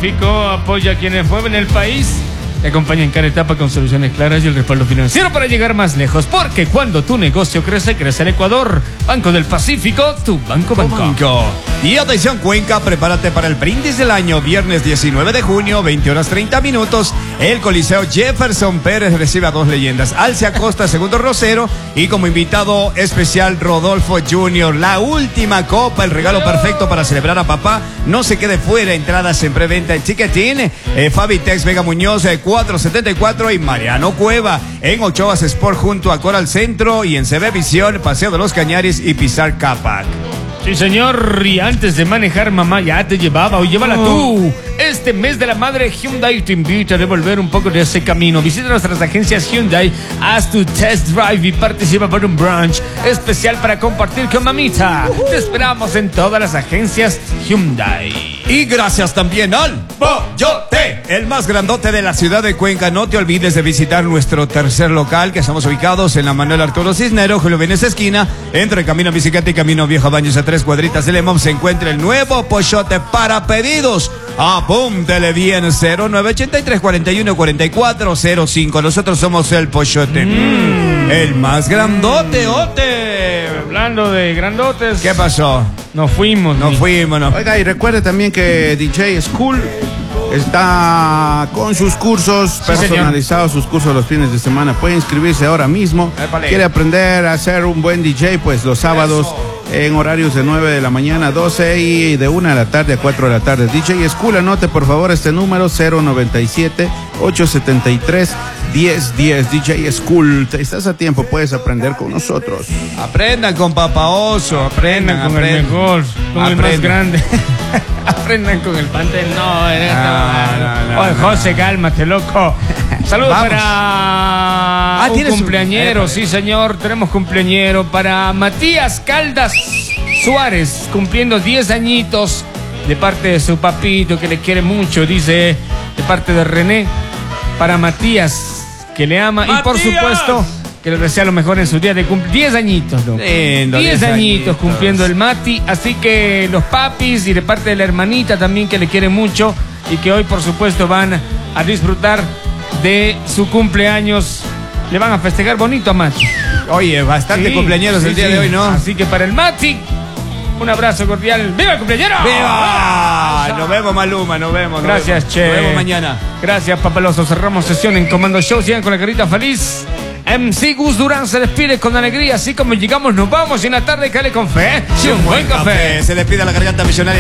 Pacífico apoya a quienes mueven el país. Te acompaña en cada etapa con soluciones claras y el respaldo financiero para llegar más lejos. Porque cuando tu negocio crece, crece el Ecuador. Banco del Pacífico, tu banco. Y atención Cuenca, prepárate para el brindis del año. Viernes 19 de junio, 20:30. El Coliseo Jefferson Pérez recibe a dos leyendas. Alce Acosta, segundo rosero. Y como invitado especial, Rodolfo Jr. La última copa, el regalo perfecto para celebrar a papá. No se quede fuera. Entradas en preventa en Ticketin. Fabitex Vega Muñoz, 474 y Mariano Cueva en Ochoas Sport junto a Coral Centro y en CB Visión, Paseo de los Cañaris y Pizar Capac. Sí, señor, y antes de manejar, mamá ya te llevaba, o llévala tú. Este mes de la madre, Hyundai te invita a devolver un poco de ese camino. Visita nuestras agencias Hyundai, haz tu test drive y participa por un brunch especial para compartir con mamita. Te esperamos en todas las agencias Hyundai. Y gracias también al Pollote, el más grandote de la ciudad de Cuenca. No te olvides de visitar nuestro tercer local, que estamos ubicados en la Manuel Arturo Cisneros, Julio Vienes esquina, entre Camino Bicicleta y Camino Viejo Baños, a 3 cuadritas de Lemón. Se encuentra el nuevo Pollote para pedidos. Apúntele bien, 0983-414405. Nosotros somos el Pollote, el más grandote, ote. Hablando de grandotes, ¿Qué pasó? Nos fuimos. Oiga, y recuerde también que DJ School está con sus cursos personalizados, sus cursos los fines de semana. Puede inscribirse ahora mismo. Quiere aprender a ser un buen DJ, pues los sábados en horarios de 9 de la mañana a 12 y de 1 de la tarde a 4 de la tarde. DJ School, anote por favor este número, 097-873-1010. DJ School, estás a tiempo, puedes aprender con nosotros. Aprendan con Papa Oso, aprendan con el mejor, con el más grande. Aprendan con el Pantel. No. Oye, José, cálmate, loco. Saludos para un cumpleañero, sí señor, tenemos cumpleañero para Matías Caldas Suárez, cumpliendo 10 añitos, de parte de su papito que le quiere mucho, dice, de parte de René, para Matías, que le ama. ¡Matías! Y por supuesto que le desea lo mejor en su día de cumpleaños. 10 añitos, loco. 10 añitos cumpliendo el Mati, así que los papis y de parte de la hermanita también que le quiere mucho y que hoy por supuesto van a disfrutar de su cumpleaños. Le van a festejar bonito a Mati. Oye, bastante cumpleaños el día de hoy, ¿no? Así que para el Mati, un abrazo cordial. ¡Viva el cumpleañero! ¡Viva! Nos vemos, Maluma, nos vemos. Gracias, Che. Nos vemos mañana. Gracias, Papaloso. Cerramos sesión en Comando Show. Sigan con la carita feliz. MC Gus Durán se despide con alegría. Así como llegamos, nos vamos. Y en la tarde, cale con fe. Sí, un buen café. Se despide la garganta millonaria.